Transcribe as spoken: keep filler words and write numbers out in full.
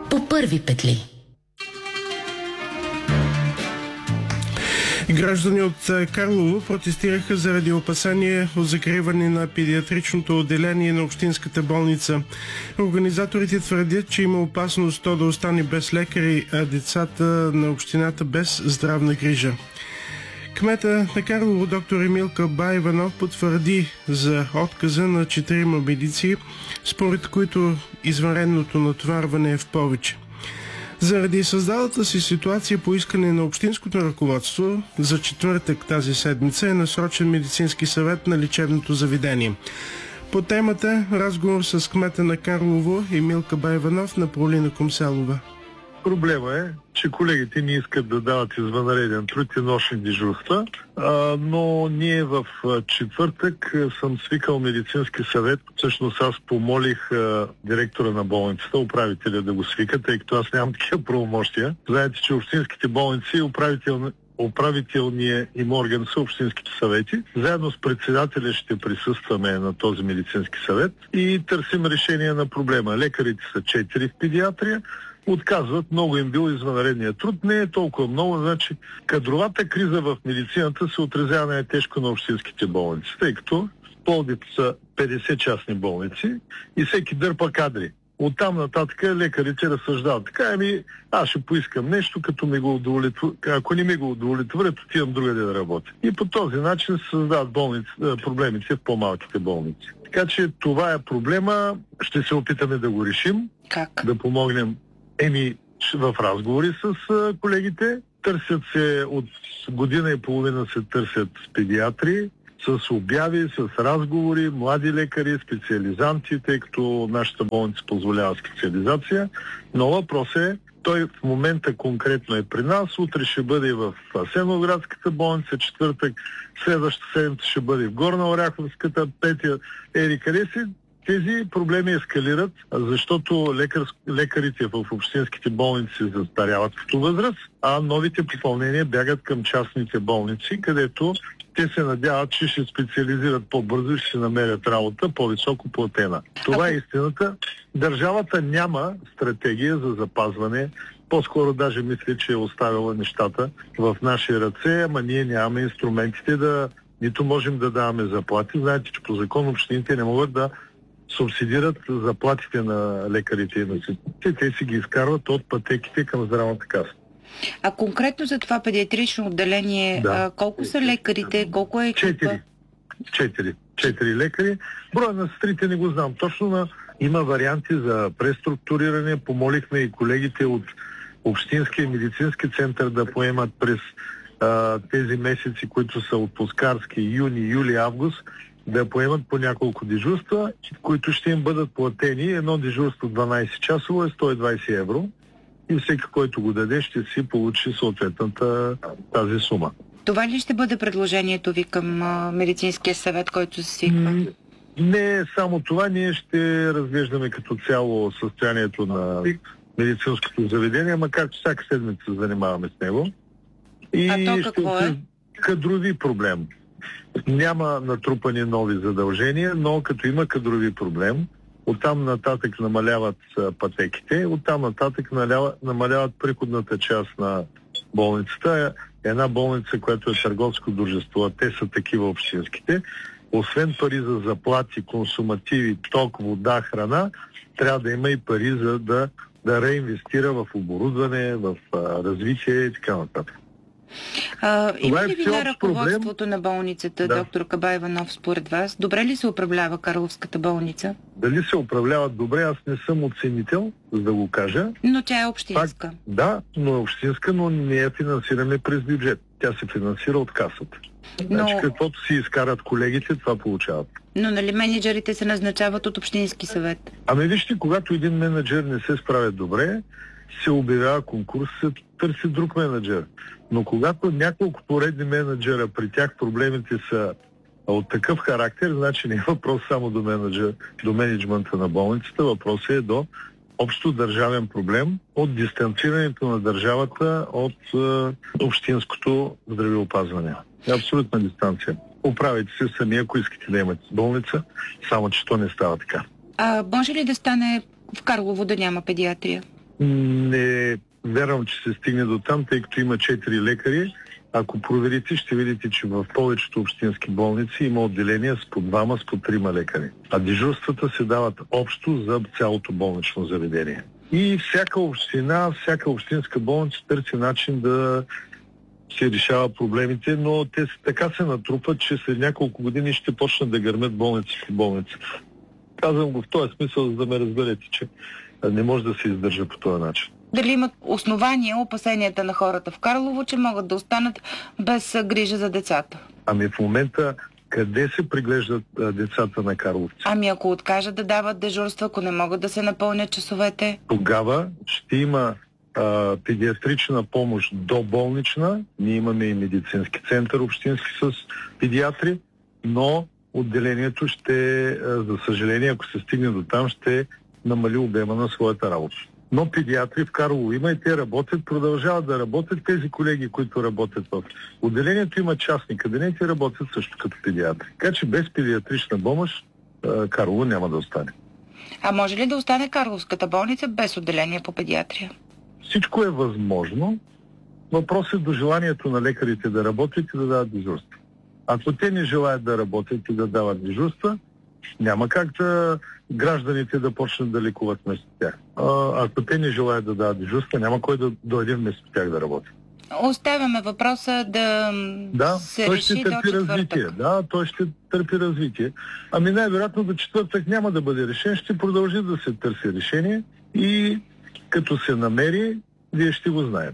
по първи петли. Граждани от Карлово протестираха заради опасение от закриване на педиатричното отделение на общинската болница. Организаторите твърдят, че има опасност то да остане без лекари, а децата на общината без здравна грижа. Кмета на Карлово доктор Емилка Баиванов потвърди за отказа на четирима медици, според които извънредното натоварване е в повече. Заради създалата си ситуация по искане на общинското ръководство, за четвъртък тази седмица е насрочен медицински съвет на лечебното заведение. По темата разговор с кмета на Карлово Емилка Баиванов на Полина Комселова. Проблема е, че колегите не искат да дават извънреден труд и нощни дежурства, а, но ние в четвъртък съм свикал медицински съвет. Всъщност аз помолих а, директора на болницата, управителя да го свика, тъй като аз нямам такива правомощия. Знаете, че общинските болници, управител, управителния им орган са общинските съвети. Заедно с председателя ще присъстваме на този медицински съвет и търсим решение на проблема. Лекарите са четири в педиатрия. Отказват, много им бил извънредният труд. Не е толкова много, значи кадровата криза в медицината се отразява най-тежко на общинските болници, тъй като в Пловдив са петдесет частни болници и всеки дърпа кадри. Оттам нататък лекарите разсъждават. Така, ами, аз ще поискам нещо, като ми го удовлетворят. Ако не ми го удовлетворят, отивам другаде да работя. И по този начин се създават болници, проблемите в по-малките болници. Така че това е проблема. Ще се опитаме да го решим. Как? Да помогнем Еми, в разговори с колегите. Търсят се от година и половина се търсят педиатри, с обяви, с разговори, млади лекари, специализанти, тъй като нашата болница позволява специализация. Но въпрос е, той в момента конкретно е при нас, утре ще бъде и в Асеновградската болница, четвъртък, следващата седмица ще бъде в Горна Оряховската, петия ери къде си. Тези проблеми ескалират, защото лекар, лекарите в общинските болници застаряват като възраст, а новите попълнения бягат към частните болници, където те се надяват, че ще специализират по-бързо и ще намерят работа по-високо платена. Това е истината. Държавата няма стратегия за запазване. По-скоро даже мисля, че е оставила нещата в наши ръце, ама ние нямаме инструментите да нито можем да даваме заплати. Знаете, че по закон общините не могат да субсидират заплатите на лекарите и на сестрите. Те си ги изкарват от пътеките към здравната каса. А конкретно за това педиатрично отделение, да. а, колко са лекарите, колко е екипа? Четири. Четири. Четири лекари. Броя на сестрите не го знам. Точно на... има варианти за преструктуриране. Помолихме и колегите от Общинския медицински център да поемат през а, тези месеци, които са отпускарски, юни, юли, август, да поемат по няколко дежурства, които ще им бъдат платени. Едно дежурство дванайсет часово е сто и двайсет евро и всеки, който го даде, ще си получи съответната тази сума. Това ли ще бъде предложението ви към а, медицинския съвет, който се свиква? Не е само това. Ние ще разглеждаме като цяло състоянието на медицинското заведение, макар че всяка седмица се занимаваме с него. И а то какво ще... е? Кадрови проблем. Няма натрупани нови задължения, но като има кадрови проблем, оттам нататък намаляват пътеките, оттам нататък намаляват приходната част на болницата. Една болница, която е търговско дружество, а те са такива общинските, освен пари за заплати, консумативи, ток, вода, храна, трябва да има и пари за да, да реинвестира в оборудване, в а, развитие и така нататък. А, има ли вина ръководството проблем? на болницата, да. доктор Кабаиванов, според вас? Добре ли се управлява Карловската болница? Дали се управлява добре, аз не съм оценител, за да го кажа. Но тя е общинска. Пак, да, но е общинска, но не я финансираме през бюджет. Тя се финансира от касата. Но... Значи каквото си изкарат колегите, това получават. Но нали менеджерите се назначават от Общински съвет? Ами вижте, когато един менеджер не се справя добре, се обявява конкурс, се търси друг менеджер. Но когато няколко поредни менеджера, при тях проблемите са от такъв характер, значи не е въпрос само до менеджер, до менеджмента на болницата, въпросът е до общо държавен проблем от дистанцирането на държавата от е, общинското здравеопазване. Абсолютна дистанция. Оправите се сами, ако искате да имате болница, само че то не става така. А може ли да стане в Карлово да няма педиатрия? Не вярвам, че се стигне до там, тъй като има четири лекари. Ако проверите, ще видите, че в повечето общински болници има отделения с по двама, с по трима лекари. А дежурствата се дават общо за цялото болнично заведение. И всяка община, всяка общинска болница търси начин да се решава проблемите, но те така се натрупат, че след няколко години ще почнат да гърмят болници по болница. Казвам го в този смисъл, за да ме разберете, че не може да се издържа по този начин. Дали имат основания опасенията на хората в Карлово, че могат да останат без грижа за децата? Ами в момента къде се приглеждат а, децата на карловци? Ами ако откажат да дават дежурства, ако не могат да се напълнят часовете? Тогава ще има а, педиатрична помощ до болнична. Ние имаме и медицински център общински с педиатри, но отделението ще, а, за съжаление, ако се стигне до там, ще намали обема на своята работа. Но педиатри в Карлово има и те работят, продължават да работят. Тези колеги, които работят в отделението, има частни кабинети, работят също като педиатри. Така че без педиатрична помощ Карлово няма да остане. А може ли да остане Карловската болница без отделение по педиатрия? Всичко е възможно. Въпрос е до желанието на лекарите да работят и да дават дежурства. Ако те не желаят да работят и да дават дежурства, няма как да гражданите да почнат да лекуват вместо тях. А, ако те не желаят да дават дежурства, няма кой да дойде вместо тях да работи. Оставяме въпроса да, да се той реши ще до търпи развитие. четвъртък. Да, той ще търпи развитие. Ами най-вероятно до четвъртък няма да бъде решен, ще продължи да се търси решение и като се намери, вие ще го знаете.